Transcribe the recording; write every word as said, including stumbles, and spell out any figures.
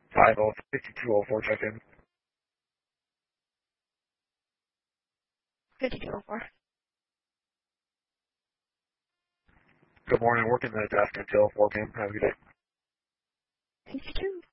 five oh fifty-two oh four, check in. fifty-two oh four. Good morning, working the desk until four p m Have a good day. Thank you too.